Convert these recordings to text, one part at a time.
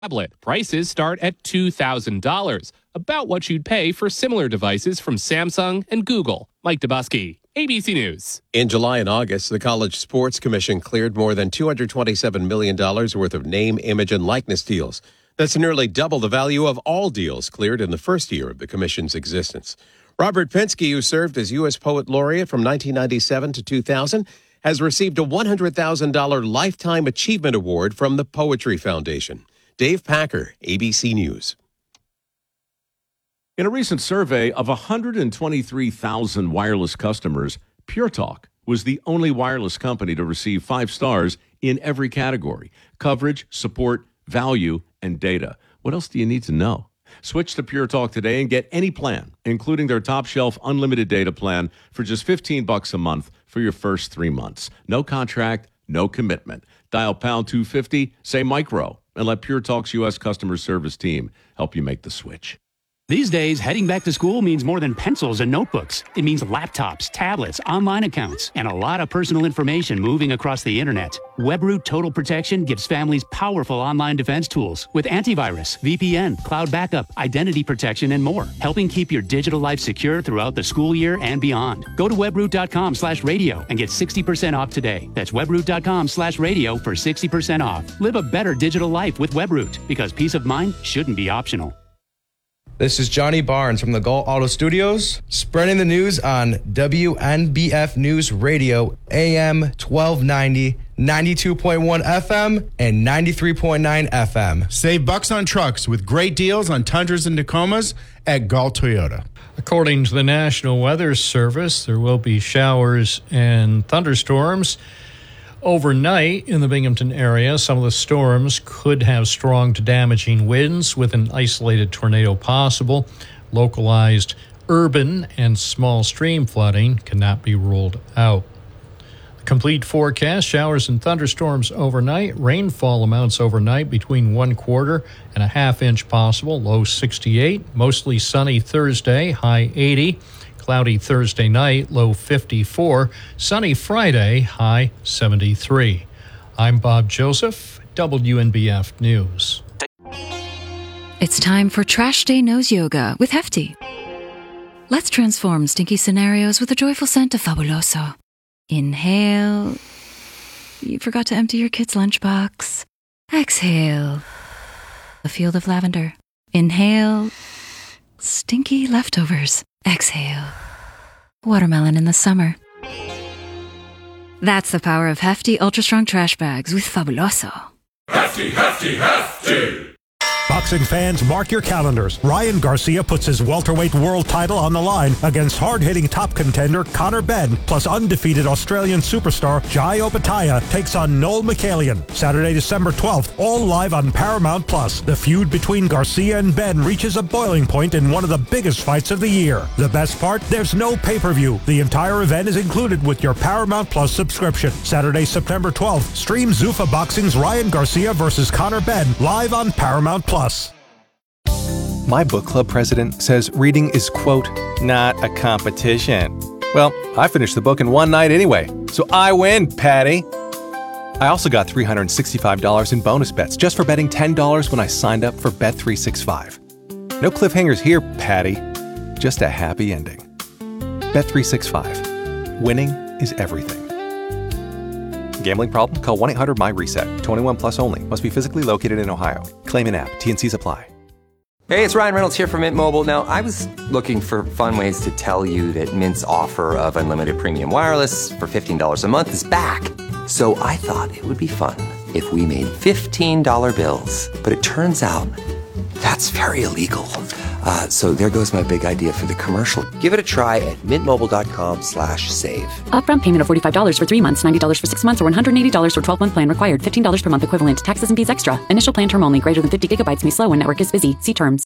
tablet. Prices start at $2,000, about what you'd pay for similar devices from Samsung and Google. Mike Dubusky, ABC News. In July and August, the College Sports Commission cleared more than $227 million worth of name, image, and likeness deals. That's nearly double the value of all deals cleared in the first year of the Commission's existence. Robert Pinsky, who served as U.S. Poet Laureate from 1997 to 2000, has received a $100,000 Lifetime Achievement Award from the Poetry Foundation. Dave Packer, ABC News. In a recent survey of 123,000 wireless customers, Pure Talk was the only wireless company to receive 5 stars in every category: coverage, support, value, and data. What else do you need to know? Switch to Pure Talk today and get any plan, including their top shelf unlimited data plan, for just $15 a month for your first 3 months. No contract, no commitment. Dial pound 250, say micro, and let Pure Talk's U.S. customer service team help you make the switch. These days, heading back to school means more than pencils and notebooks. It means laptops, tablets, online accounts, and a lot of personal information moving across the internet. WebRoot Total Protection gives families powerful online defense tools with antivirus, VPN, cloud backup, identity protection, and more, helping keep your digital life secure throughout the school year and beyond. Go to webroot.com/radio and get 60% off today. That's webroot.com/radio for 60% off. Live a better digital life with WebRoot, because peace of mind shouldn't be optional. This is Johnny Barnes from the Galt Auto Studios, spreading the news on WNBF News Radio, AM 1290, 92.1 FM, and 93.9 FM. Save bucks on trucks with great deals on Tundras and Tacomas at Galt Toyota. According to the National Weather Service, there will be showers and thunderstorms overnight in the Binghamton area. Some of the storms could have strong to damaging winds with an isolated tornado possible. Localized urban and small stream flooding cannot be ruled out. The complete forecast: showers and thunderstorms overnight. Rainfall amounts overnight between 1/4 and a half-inch possible. Low 68. Mostly sunny Thursday, high 80. Cloudy Thursday night, low 54. Sunny Friday, high 73. I'm Bob Joseph, WNBF News. It's time for Trash Day Nose Yoga with Hefty. Let's transform stinky scenarios with the joyful scent of Fabuloso. Inhale. You forgot to empty your kid's lunchbox. Exhale. A field of lavender. Inhale. Stinky leftovers. Exhale. Watermelon in the summer. That's the power of Hefty Ultra Strong Trash Bags with Fabuloso. Hefty, hefty, hefty! Boxing fans, mark your calendars. Ryan Garcia puts his welterweight world title on the line against hard-hitting top contender Conor Benn, plus undefeated Australian superstar Jai Opetaia takes on Noel Michaelian. Saturday, December 12th, all live on Paramount+. The feud between Garcia and Benn reaches a boiling point in one of the biggest fights of the year. The best part? There's no pay-per-view. The entire event is included with your Paramount+ subscription. Saturday, September 12th, stream Zuffa Boxing's Ryan Garcia versus Conor Benn live on Paramount+. My book club president says reading is, quote, not a competition. Well, I finished the book in one night anyway, so I win, Patty. I also got $365 in bonus bets just for betting $10 when I signed up for Bet365. No cliffhangers here, Patty. Just a happy ending. Bet365. Winning is everything. Gambling problem? Call 1-800-MY-RESET. 21 plus only. Must be physically located in Ohio. Claim in app. T&Cs apply. Hey, it's Ryan Reynolds here from Mint Mobile. Now, I was looking for fun ways to tell you that Mint's offer of unlimited premium wireless for $15 a month is back. So I thought it would be fun if we made $15 bills. But it turns out that's very illegal. So there goes my big idea for the commercial. Give it a try at mintmobile.com/save. Upfront payment of $45 for 3 months, $90 for 6 months, or $180 for 12-month plan required. $15 per month equivalent. Taxes and fees extra. Initial plan term only. Greater than 50 gigabytes may slow when network is busy. See terms.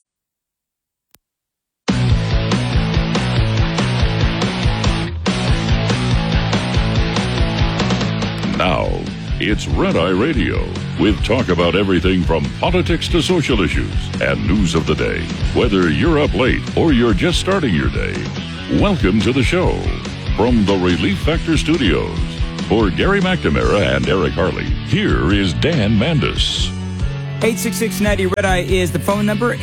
Now, it's Red Eye Radio, with talk about everything from politics to social issues and news of the day. Whether you're up late or you're just starting your day, welcome to the show. From the Relief Factor Studios, for Gary McNamara and Eric Harley, here is Dan Mandis. 866-90 Red Eye is the phone number,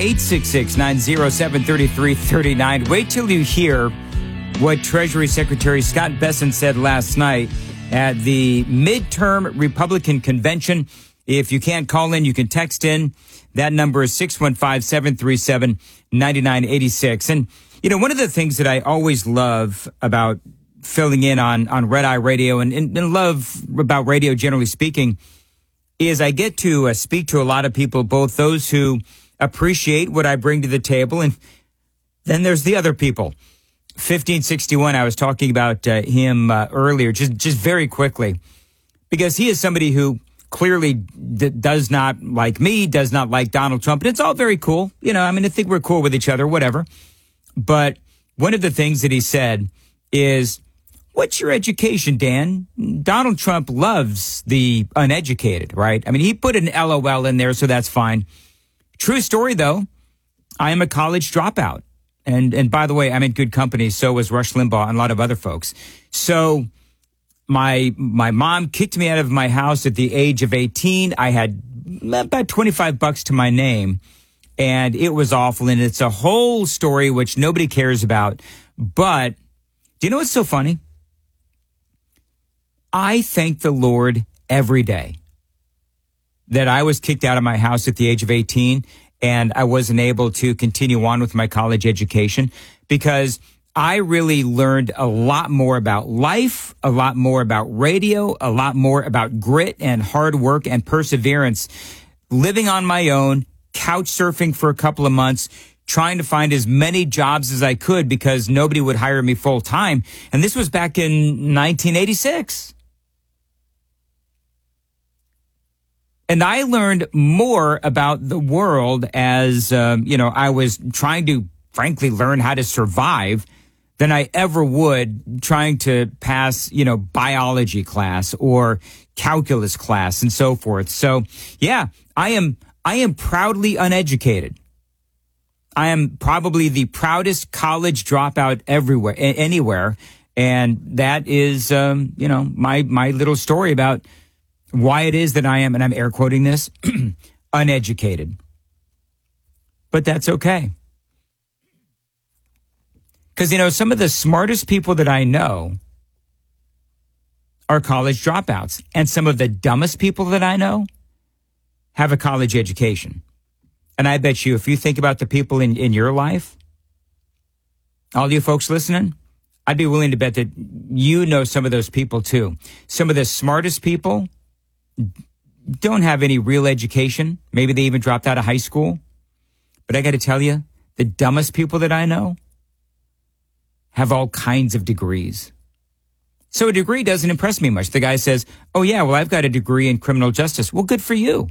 866-907-3339. Wait till you hear what Treasury Secretary Scott Bessent said last night at the midterm Republican convention. If you can't call in, you can text in. That number is 615-737-9986. And, you know, one of the things that I always love about filling in on Red Eye Radio and love about radio generally speaking is I get to speak to a lot of people, both those who appreciate what I bring to the table, and then there's the other people. 1561, I was talking about him earlier, just very quickly, because he is somebody who clearly does not like me, does not like Donald Trump, and it's all very cool. You know, I mean, I think we're cool with each other, whatever. But one of the things that he said is, what's your education, Dan? Donald Trump loves the uneducated, right? I mean, he put an LOL in there, so that's fine. True story, though. I am a college dropout. And by the way, I'm in good company. So was Rush Limbaugh and a lot of other folks. So my mom kicked me out of my house at the age of 18. I had about $25 to my name, and it was awful. And it's a whole story which nobody cares about. But do you know what's so funny? I thank the Lord every day that I was kicked out of my house at the age of 18 and I wasn't able to continue on with my college education, because I really learned a lot more about life, a lot more about radio, a lot more about grit and hard work and perseverance, living on my own, couch surfing for a couple of months, trying to find as many jobs as I could because nobody would hire me full time. And this was back in 1986. And I learned more about the world as, I was trying to, frankly, learn how to survive than I ever would trying to pass, biology class or calculus class and so forth. So, yeah, I am proudly uneducated. I am probably the proudest college dropout anywhere. And that is, my little story about why it is that I am, and I'm air quoting this, uneducated. But that's okay. Because, some of the smartest people that I know are college dropouts. And some of the dumbest people that I know have a college education. And I bet you, if you think about the people in your life, all you folks listening, I'd be willing to bet that you know some of those people too. Some of the smartest people don't have any real education. Maybe they even dropped out of high school. But I got to tell you, the dumbest people that I know have all kinds of degrees. So a degree doesn't impress me much. The guy says, oh yeah, well, I've got a degree in criminal justice. Well, good for you.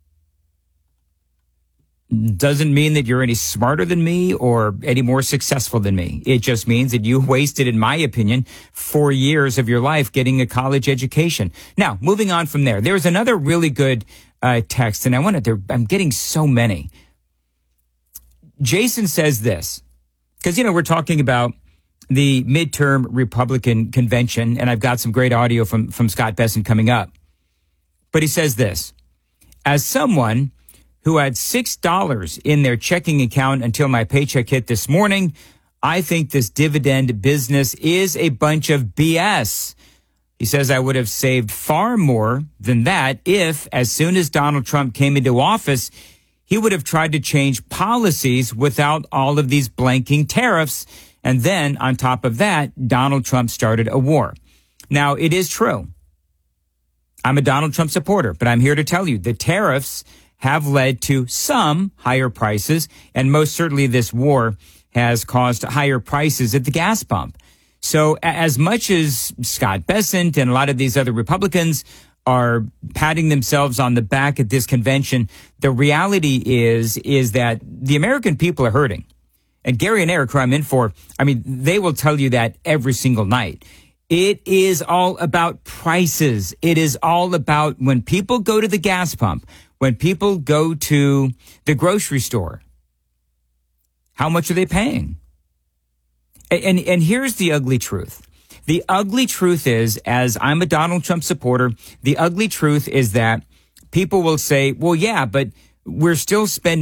Doesn't mean that you're any smarter than me or any more successful than me. It just means that you wasted, in my opinion, 4 years of your life getting a college education. Now, moving on from there, there's another really good text, and I'm getting so many. Jason says this, because, we're talking about the midterm Republican convention, and I've got some great audio from Scott Bessent coming up. But he says this, as someone who had $6 in their checking account until my paycheck hit this morning, I think this dividend business is a bunch of BS. He says I would have saved far more than that if, as soon as Donald Trump came into office, he would have tried to change policies without all of these blanking tariffs. And then, on top of that, Donald Trump started a war. Now, it is true. I'm a Donald Trump supporter, but I'm here to tell you the tariffs have led to some higher prices, and most certainly this war has caused higher prices at the gas pump. So as much as Scott Bessent and a lot of these other Republicans are patting themselves on the back at this convention, the reality is that the American people are hurting. And Gary and Eric, who I'm in for, they will tell you that every single night. It is all about prices. It is all about when people go to the gas pump, when people go to the grocery store, how much are they paying? And here's the ugly truth. The ugly truth is, as I'm a Donald Trump supporter, the ugly truth is that people will say, well, yeah, but we're still spending